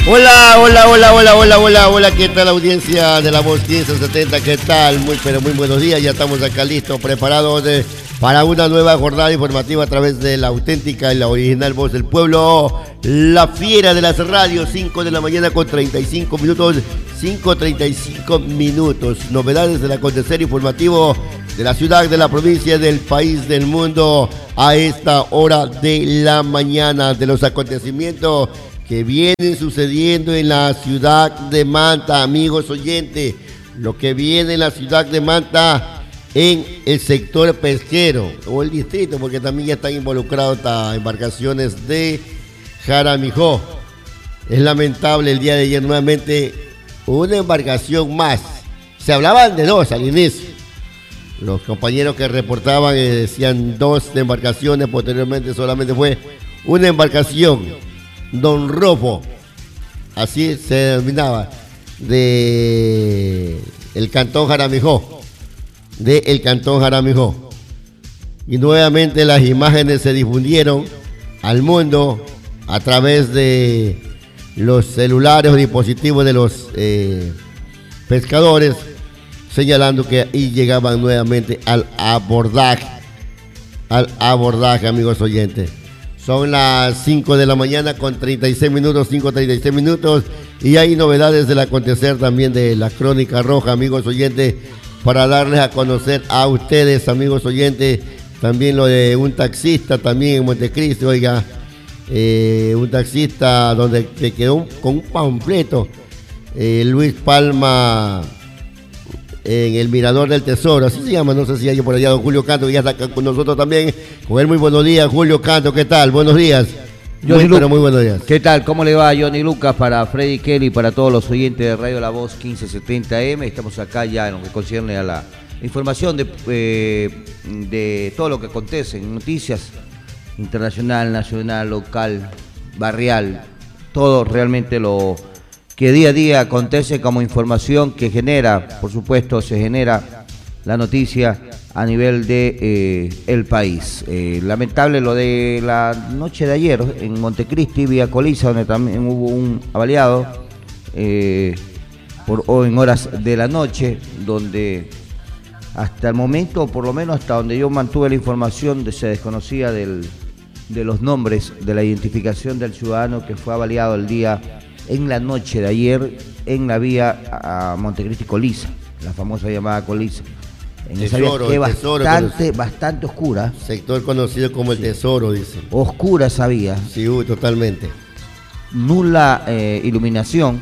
Hola, hola, hola, hola, hola, hola, hola, ¿qué tal audiencia de la Voz 1570? ¿Qué tal? Muy, pero muy buenos días, ya estamos acá listos, preparados para una nueva jornada informativa a través de la auténtica y la original Voz del Pueblo, la fiera de las radios, 5 de la mañana con 35 minutos, 5:35 minutos, novedades del acontecer informativo de la ciudad, de la provincia, del país, del mundo, a esta hora de la mañana, de los acontecimientos que vienen sucediendo en la ciudad de Manta, amigos oyentes, lo que viene en la ciudad de Manta en el sector pesquero o el distrito, porque también ya están involucrados estas embarcaciones de Jaramijó. Es lamentable el día de ayer nuevamente una embarcación más. Se hablaban de dos al inicio. Los compañeros que reportaban decían dos embarcaciones, posteriormente solamente fue una embarcación. Don Rofo, así se denominaba, de el Cantón Jaramijó, y nuevamente las imágenes se difundieron al mundo a través de los celulares o dispositivos de los pescadores, señalando que ahí llegaban nuevamente al abordaje, amigos oyentes. Son las 5 de la mañana con 36 minutos, 5:36 minutos, y hay novedades del acontecer también de la Crónica Roja, amigos oyentes, para darles a conocer a ustedes, amigos oyentes, también lo de un taxista también en Montecristi, oiga, un taxista donde se quedó con un panfleto, Luis Palma, en el Mirador del Tesoro, así se llama, no sé si hay por allá don Julio Canto, que ya está acá con nosotros también. Con él, muy buenos días, Julio Canto, ¿qué tal? Buenos días. Muy buenos días. ¿Qué tal? ¿Cómo le va a Johnny Lucas, para Freddy Kelly, para todos los oyentes de Radio La Voz 1570M? Estamos acá ya en lo que concierne a la información de todo lo que acontece en noticias internacional, nacional, local, barrial, todo realmente lo que día a día acontece como información que genera, por supuesto, se genera la noticia a nivel de el país. Lamentable lo de la noche de ayer en Montecristi, vía Coliza, donde también hubo un avaliado en horas de la noche, donde hasta el momento, por lo menos hasta donde yo mantuve la información, se desconocía de los nombres, de la identificación del ciudadano que fue avaliado el día en la noche de ayer en la vía a Montecristi Coliza, la famosa llamada Coliza. En esa vía que es bastante oscura. Sector conocido como el Tesoro, dice. Oscura esa vía. Sí, totalmente. Nula iluminación.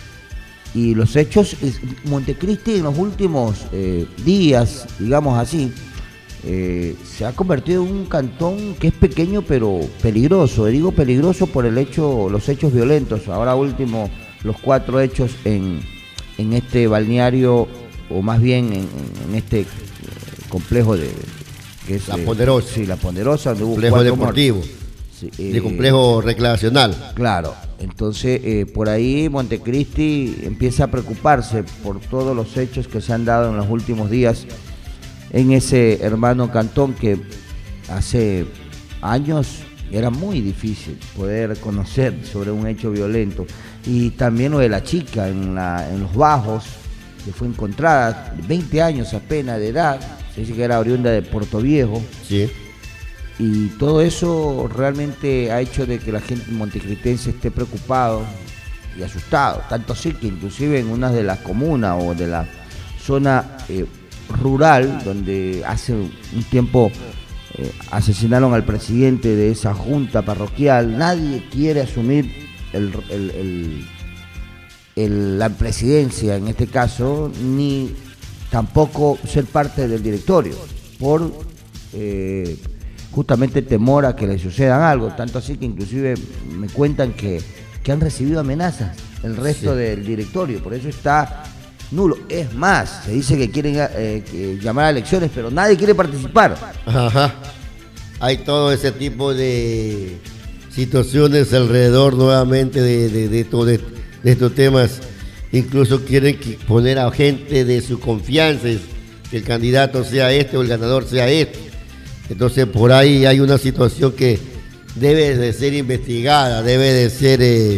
Y los hechos, Montecristi en los últimos días, digamos así, se ha convertido en un cantón que es pequeño pero peligroso. Digo peligroso por los hechos violentos. Ahora último, los 4 hechos en este balneario, o más bien en este complejo que es La Ponderosa. Sí, La Ponderosa, donde hubo complejo deportivo. Sí, de complejo recreacional. Claro, entonces por ahí Montecristi empieza a preocuparse por todos los hechos que se han dado en los últimos días en ese hermano cantón, que hace años era muy difícil poder conocer sobre un hecho violento. Y también lo de la chica en los Bajos, que fue encontrada, 20 años apenas de edad, se dice que era oriunda de Puerto Viejo. Sí. Y todo eso realmente ha hecho de que la gente montecristense esté preocupado y asustado, tanto así que inclusive en una de las comunas o de la zona rural, donde hace un tiempo asesinaron al presidente de esa junta parroquial, nadie quiere asumir la presidencia en este caso, ni tampoco ser parte del directorio, por justamente temor a que le sucedan algo, tanto así que inclusive me cuentan que han recibido amenazas el resto del directorio, por eso está nulo. Es más, se dice que quieren llamar a elecciones, pero nadie quiere participar. Ajá. Hay todo ese tipo de situaciones alrededor nuevamente de estos temas. Incluso quieren poner a gente de su confianza, que el candidato sea este o el ganador sea este. Entonces por ahí hay una situación que debe de ser investigada, debe de ser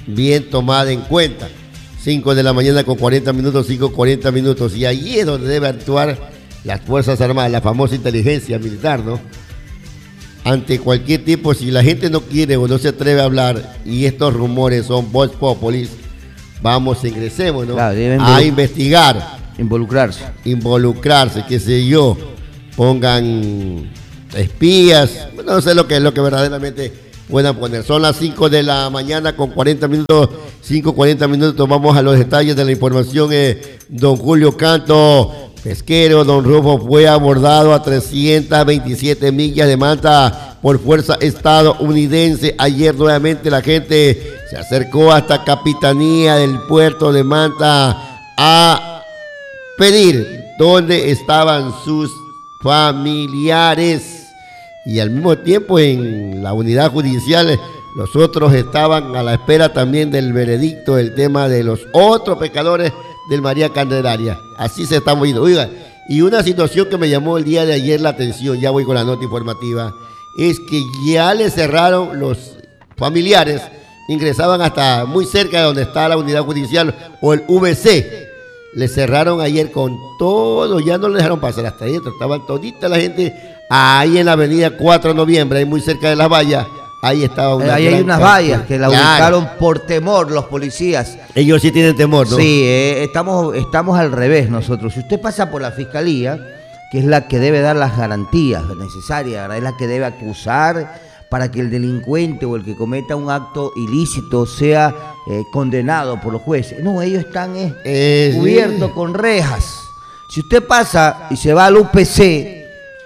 bien tomada en cuenta. 5 de la mañana con 40 minutos, 5:40 minutos. Y ahí es donde debe actuar las Fuerzas Armadas, la famosa inteligencia militar, ¿no? Ante cualquier tipo, si la gente no quiere o no se atreve a hablar y estos rumores son vox populis, vamos, ingresemos, ¿no? Claro, a investigar. Involucrarse, qué sé yo. Pongan espías, no sé lo que verdaderamente puedan poner. Son las 5 de la mañana con 40 minutos, 5:40 minutos. Vamos a los detalles de la información. Don Julio Canto, pesquero, don Rufo, fue abordado a 327 millas de Manta por fuerza estadounidense. Ayer nuevamente la gente se acercó hasta Capitanía del puerto de Manta a pedir dónde estaban sus familiares. Y al mismo tiempo en la unidad judicial los otros estaban a la espera también del veredicto, el tema de los otros pescadores del María Candelaria. Así se está moviendo. Oiga, y una situación que me llamó el día de ayer la atención, ya voy con la nota informativa, es que ya le cerraron los familiares, ingresaban hasta muy cerca de donde está la unidad judicial o el VC. Le cerraron ayer con todo, ya no le dejaron pasar hasta adentro, estaban todita la gente ahí en la avenida 4 de noviembre, ahí muy cerca de las vallas. Ahí estaba una ahí hay unas vallas que la ubicaron por temor los policías. Ellos sí tienen temor, ¿no? Sí, estamos al revés nosotros. Si usted pasa por la fiscalía, que es la que debe dar las garantías necesarias, es la que debe acusar para que el delincuente o el que cometa un acto ilícito sea condenado por los jueces. No, ellos están cubiertos con rejas. Si usted pasa y se va al VC,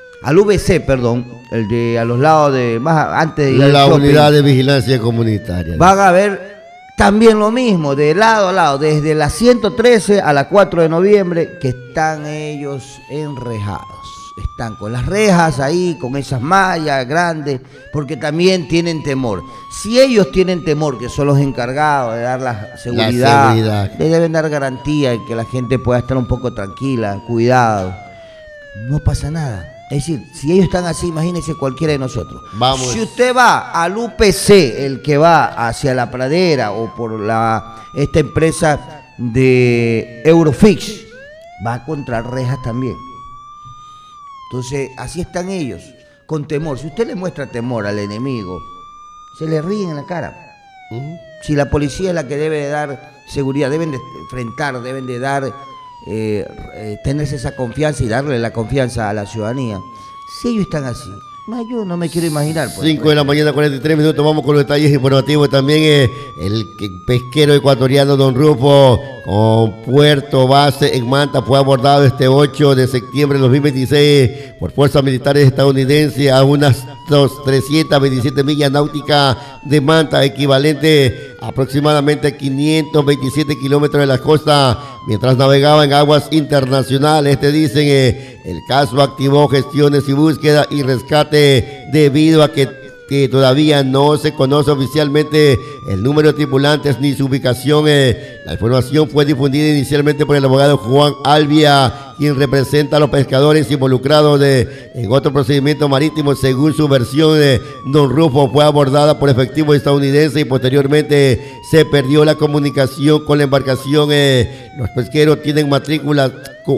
el de a los lados de más antes de ir la al shopping, unidad de vigilancia comunitaria. Van a ver también lo mismo, de lado a lado, desde la 113 a la 4 de noviembre, que están ellos enrejados. Están con las rejas ahí, con esas mallas grandes, porque también tienen temor. Si ellos tienen temor, que son los encargados de dar la seguridad, les deben dar garantía de que la gente pueda estar un poco tranquila, cuidado. No pasa nada. Es decir, si ellos están así, imagínense cualquiera de nosotros. Vamos. Si usted va al UPC, el que va hacia la pradera o por esta empresa de Eurofix, va a encontrar rejas también. Entonces, así están ellos, con temor. Si usted le muestra temor al enemigo, se le ríen en la cara. Si la policía es la que debe de dar seguridad, deben de enfrentar, deben de dar, tenerse esa confianza y darle la confianza a la ciudadanía. Si ellos están así, yo no me quiero imaginar. 5 de la mañana, 43 minutos, vamos con los detalles informativos. También el pesquero ecuatoriano Don Rufo, con puerto base en Manta, fue abordado este 8 de septiembre de 2026 por fuerzas militares estadounidenses a unas 327 millas náuticas de Manta, equivalente a aproximadamente 527 kilómetros de la costa, mientras navegaba en aguas internacionales. Dicen, el caso activó gestiones y búsqueda y rescate debido a que todavía no se conoce oficialmente el número de tripulantes ni su ubicación. La información fue difundida inicialmente por el abogado Juan Albia, quien representa a los pescadores involucrados en otro procedimiento marítimo. Según su versión, Don Rufo fue abordada por efectivos estadounidenses y posteriormente se perdió la comunicación con la embarcación. Los pesqueros tienen matrícula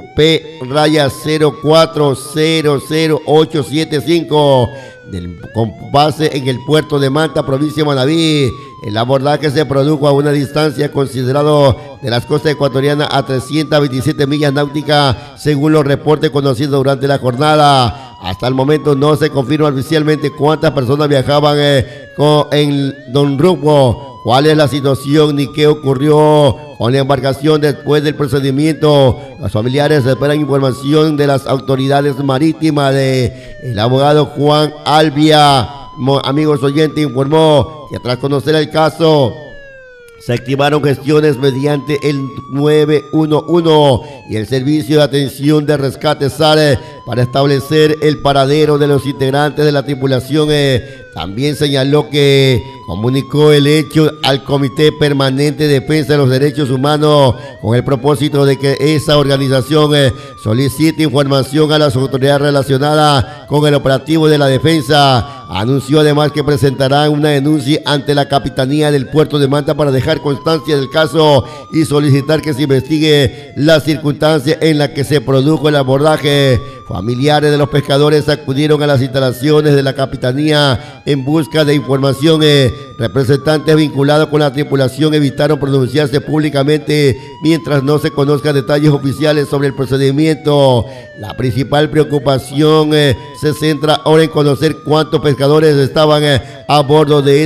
P-04000875 con base en el puerto de Manta, provincia de Manabí. El abordaje se produjo a una distancia considerada de las costas ecuatorianas a 327 millas náuticas, según los reportes conocidos durante la jornada. Hasta el momento no se confirma oficialmente cuántas personas viajaban en Don Rufo, cuál es la situación ni qué ocurrió con la embarcación después del procedimiento. Los familiares esperan información de las autoridades marítimas. El abogado Juan Albia, amigos oyentes, informó que tras conocer el caso se activaron gestiones mediante el 911 y el servicio de atención de rescate SAR para establecer el paradero de los integrantes de la tripulación. También señaló que comunicó el hecho al Comité Permanente de Defensa de los Derechos Humanos con el propósito de que esa organización solicite información a las autoridades relacionadas con el operativo de la defensa. Anunció además que presentarán una denuncia ante la Capitanía del Puerto de Manta para dejar constancia del caso y solicitar que se investigue las circunstancias en las que se produjo el abordaje. Familiares de los pescadores acudieron a las instalaciones de la Capitanía en busca de información. Representantes vinculados con la tripulación evitaron pronunciarse públicamente mientras no se conozcan detalles oficiales sobre el procedimiento. La principal preocupación se centra ahora en conocer cuántos pescadores estaban a bordo de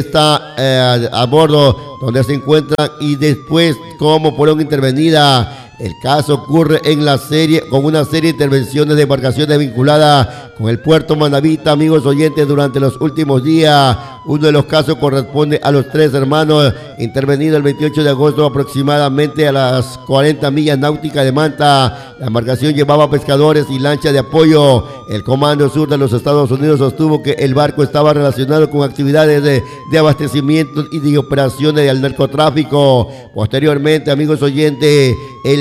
a bordo donde se encuentran y después cómo fueron intervenidas. El caso ocurre con una serie de intervenciones de embarcaciones vinculadas con el puerto Manavita, amigos oyentes, durante los últimos días. Uno de los casos corresponde a los 3 hermanos intervenidos el 28 de agosto aproximadamente a las 40 millas náuticas de Manta. La embarcación llevaba pescadores y lancha de apoyo. El Comando Sur de los Estados Unidos sostuvo que el barco estaba relacionado con actividades de abastecimiento y de operaciones del narcotráfico. Posteriormente, amigos oyentes,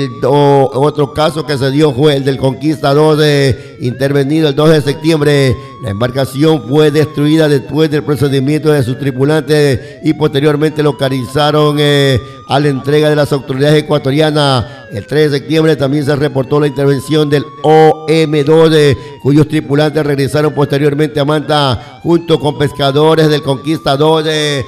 otro caso que se dio fue el del Conquista 2, intervenido el 2 de septiembre. La embarcación fue destruida después del procedimiento de sus tripulantes y posteriormente localizaron a la entrega de las autoridades ecuatorianas. El 3 de septiembre también se reportó la intervención del OM2, cuyos tripulantes regresaron posteriormente a Manta junto con pescadores del Conquista 2 de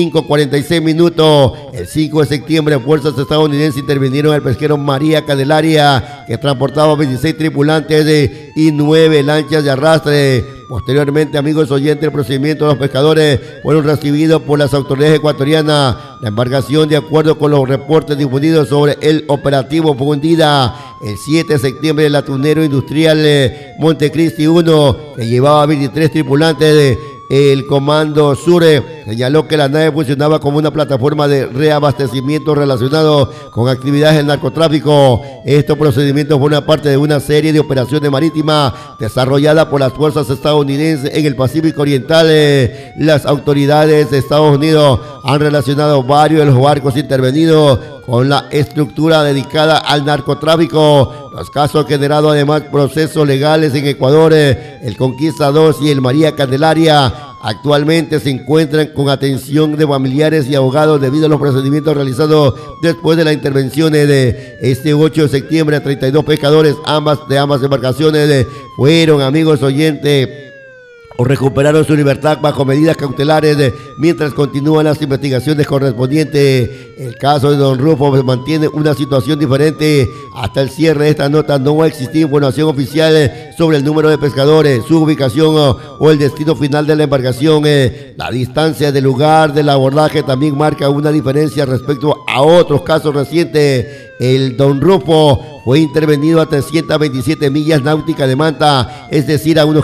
5:46 minutos. El 5 de septiembre, fuerzas estadounidenses intervinieron al pesquero María Candelaria, que transportaba 26 tripulantes y 9 lanchas de arrastre. Posteriormente, amigos oyentes, el procedimiento de los pescadores fueron recibidos por las autoridades ecuatorianas. La embarcación, de acuerdo con los reportes difundidos sobre el operativo, fue hundida el 7 de septiembre. El atunero industrial Montecristi 1, que llevaba 23 tripulantes, el Comando Sur señaló que la nave funcionaba como una plataforma de reabastecimiento relacionado con actividades del narcotráfico. Estos procedimientos fueron parte de una serie de operaciones marítimas desarrolladas por las fuerzas estadounidenses en el Pacífico Oriental. Las autoridades de Estados Unidos han relacionado varios de los barcos intervenidos con la estructura dedicada al narcotráfico. Los casos han generado además procesos legales en Ecuador. El Conquista 2 y el María Candelaria actualmente se encuentran con atención de familiares y abogados debido a los procedimientos realizados después de las intervenciones de este 8 de septiembre. 32 pescadores de ambas embarcaciones fueron, amigos oyentes, o recuperaron su libertad bajo medidas cautelares mientras continúan las investigaciones correspondientes. El caso de Don Rufo mantiene una situación diferente. Hasta el cierre de esta nota no va a existir información oficial sobre el número de pescadores, su ubicación o el destino final de la embarcación. La distancia del lugar del abordaje también marca una diferencia respecto a otros casos recientes. El Don Rufo fue intervenido a 327 millas náuticas de Manta, es decir, a unos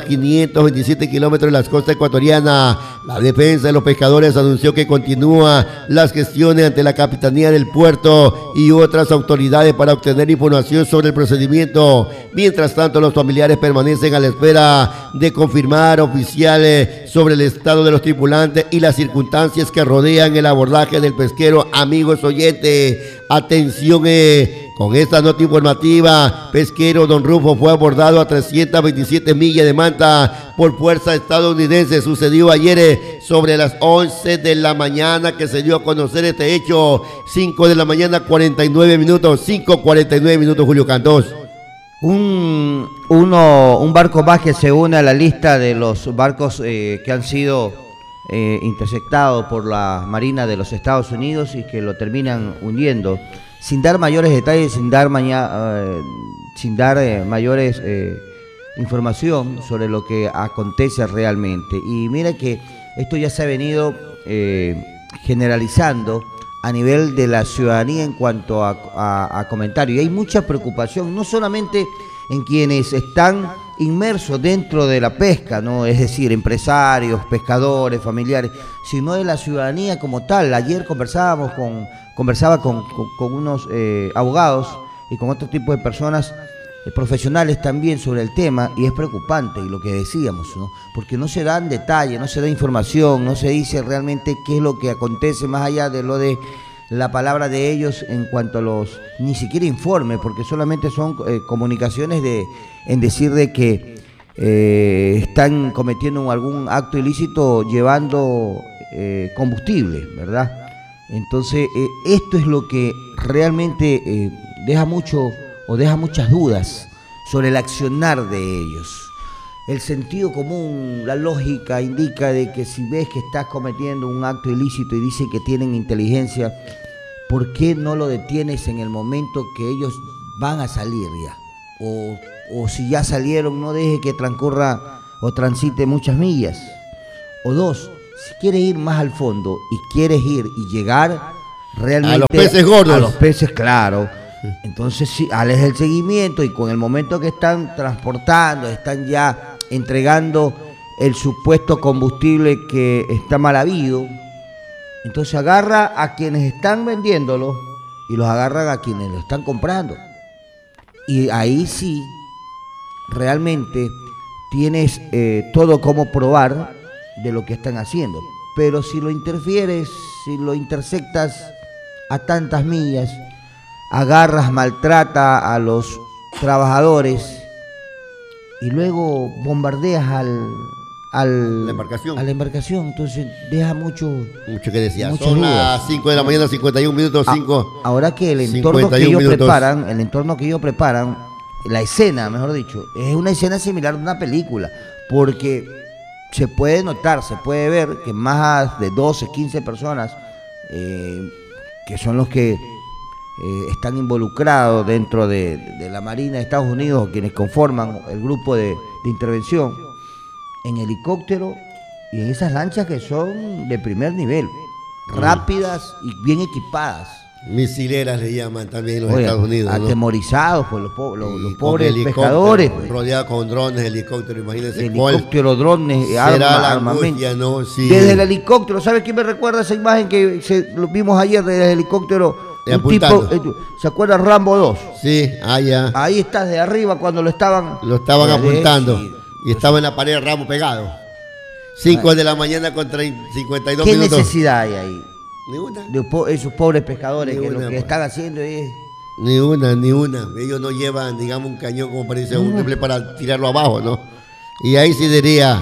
527 kilómetros de las costas ecuatorianas. La defensa de los pescadores anunció que continúa las gestiones ante la Capitanía del Puerto y otras autoridades para obtener información sobre el procedimiento. Mientras tanto, los familiares permanecen a la espera de confirmar oficiales sobre el estado de los tripulantes y las circunstancias que rodean el abordaje del pesquero. Amigos oyentes, atención, con esta nota informativa, pesquero Don Rufo fue abordado a 327 millas de Manta por fuerza estadounidense. Sucedió ayer sobre las 11 de la mañana que se dio a conocer este hecho. 5 de la mañana, 49 minutos, 5:49 minutos, Julio Cantós. Un barco más que se une a la lista de los barcos que han sido interceptados por la Marina de los Estados Unidos y que lo terminan hundiendo. Sin dar mayores detalles, sin dar mayores información sobre lo que acontece realmente. Y mira que esto ya se ha venido generalizando a nivel de la ciudadanía en cuanto a comentarios. Y hay mucha preocupación, no solamente en quienes están inmersos dentro de la pesca, ¿no? Es decir, empresarios, pescadores, familiares, sino de la ciudadanía como tal. Ayer conversaba con unos abogados y con otro tipo de personas profesionales también sobre el tema, y es preocupante, y lo que decíamos, ¿no? Porque no se dan detalles, no se da información, no se dice realmente qué es lo que acontece más allá de lo de la palabra de ellos en cuanto a los, ni siquiera informes, porque solamente son comunicaciones en decir de que están cometiendo algún acto ilícito llevando combustible, ¿verdad? Entonces esto es lo que realmente deja muchas dudas sobre el accionar de ellos. El sentido común, la lógica indica de que si ves que estás cometiendo un acto ilícito y dicen que tienen inteligencia, ¿por qué no lo detienes en el momento que ellos van a salir ya? O si ya salieron, no deje que transcurra o transite muchas millas. O dos, si quieres ir más al fondo y quieres ir y llegar realmente a los peces gordos. A los peces, claro. Entonces sí, hales el seguimiento, y con el momento que están transportando, están ya entregando el supuesto combustible que está mal habido, entonces agarra a quienes están vendiéndolo y los agarran a quienes lo están comprando. Y ahí sí, realmente tienes todo como probar de lo que están haciendo. Pero si lo interfieres, si lo intersectas a tantas millas, agarras, maltrata a los trabajadores y luego bombardeas a la embarcación, entonces deja mucho que decir. Son las 5 de la mañana, 51 minutos, 5. Ahora que el entorno que ellos preparan, la escena, mejor dicho, es una escena similar a una película, porque se puede notar, se puede ver que más de 12, 15 personas que son los que están involucrados dentro de la Marina de Estados Unidos, quienes conforman el grupo de intervención, en helicóptero y en esas lanchas que son de primer nivel, rápidas y bien equipadas. Misileras le llaman también en los Estados Unidos, ¿no? Atemorizados por los pobres pescadores. Rodeados con drones, helicópteros, imagínense. Helicópteros, drones, armamento. ¿No? Sí. Desde el helicóptero, ¿sabes quién me recuerda esa imagen que lo vimos ayer desde el helicóptero? Un tipo, ¿se acuerda Rambo 2? Sí, allá. Ahí estás de arriba cuando lo estaban apuntando. Y estaba en la pared Rambo pegado. 5 de la mañana con 52 ¿Qué minutos. ¿Qué necesidad hay ahí? Ninguna. De esos pobres pescadores Ni que una, lo que pues. están haciendo es... Ni una. Ellos no llevan, digamos, un cañón como parece un rifle para tirarlo abajo, ¿no? Y ahí sí diría,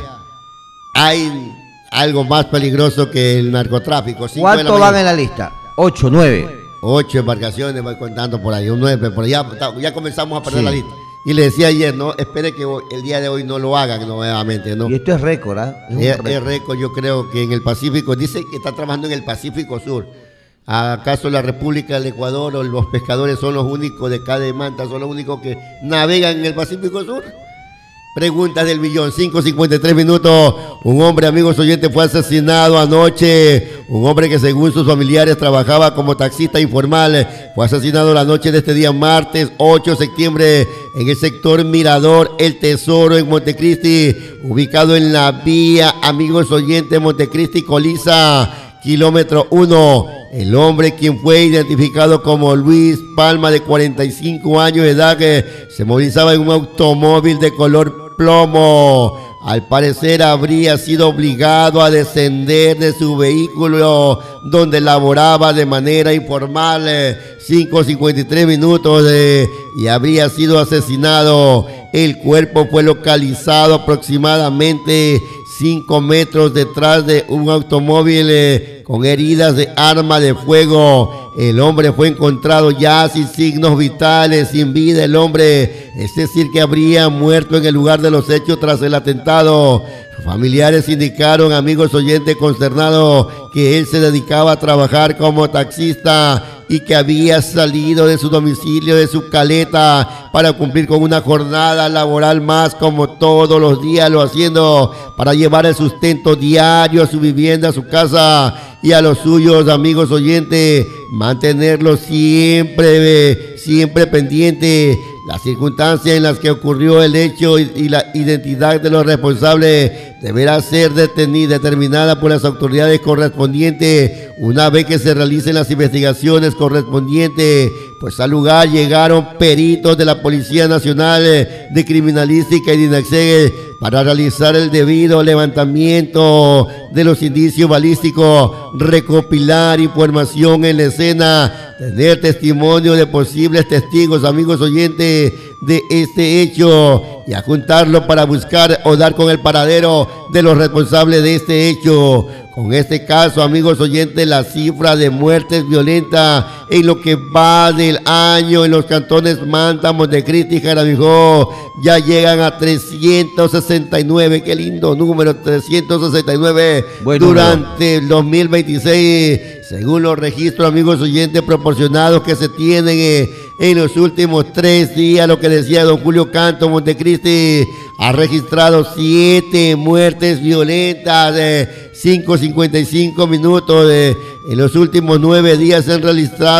hay algo más peligroso que el narcotráfico. ¿Cuántos van en la lista? 8, 9. 8 embarcaciones, voy contando por ahí, un 9, por allá ya comenzamos a perder la lista. Y le decía ayer, no, espere que el día de hoy no lo hagan nuevamente, ¿no? Y esto es récord, ¿ah? Es récord, yo creo que en el Pacífico, dice que está trabajando en el Pacífico Sur. ¿Acaso la República del Ecuador o los pescadores son los únicos de Cade y Manta, son los únicos que navegan en el Pacífico Sur? Preguntas del millón, 5:53 minutos. Un hombre, amigos oyentes, fue asesinado anoche. Un hombre que según sus familiares trabajaba como taxista informal. Fue asesinado la noche de este día martes 8 de septiembre en el sector Mirador El Tesoro en Montecristi, ubicado en la vía, amigos oyentes, Montecristi Coliza, kilómetro 1. El hombre, quien fue identificado como Luis Palma, de 45 años de edad, que se movilizaba en un automóvil de color plomo. Al parecer habría sido obligado a descender de su vehículo donde laboraba de manera informal. 5:53 minutos y habría sido asesinado. El cuerpo fue localizado aproximadamente 5 metros detrás de un automóvil con heridas de arma de fuego. El hombre fue encontrado ya sin signos vitales, sin vida. El hombre, es decir, que habría muerto en el lugar de los hechos tras el atentado. Sus familiares indicaron, amigos oyentes, consternados, que él se dedicaba a trabajar como taxista y que había salido de su domicilio, de su caleta, para cumplir con una jornada laboral más, como todos los días lo haciendo, para llevar el sustento diario a su vivienda, a su casa y a los suyos, amigos oyentes, mantenerlo siempre pendiente las circunstancias en las que ocurrió el hecho y la identidad de los responsables deberá ser determinada por las autoridades correspondientes una vez que se realicen las investigaciones correspondientes, pues al lugar llegaron peritos de la Policía Nacional de Criminalística y de INACSE para realizar el debido levantamiento de los indicios balísticos, recopilar información en la escena, tener testimonio de posibles testigos, amigos oyentes, de este hecho y adjuntarlo para buscar o dar con el paradero de los responsables de este hecho. Con este caso, amigos oyentes, la cifra de muertes violentas en lo que va del año en los cantones Manta, Montecristi y Jaramijó ya llegan a 369. Qué lindo número, 369 durante el 2026, según los registros, amigos oyentes, proporcionados que se tienen en los últimos 3 días. Lo que decía don Julio Canto, Montecristi ha registrado 7 muertes violentas, 5:55 minutos. En los últimos 9 días se han registrado